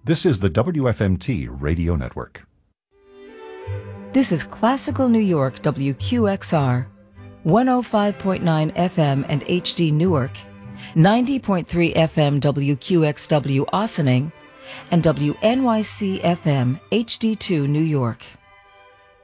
This is the WFMT Radio Network. This is Classical New York WQXR, 105.9 FM and HD Newark, 90.3 FM WQXW Ossining, and WNYC FM HD2 New York.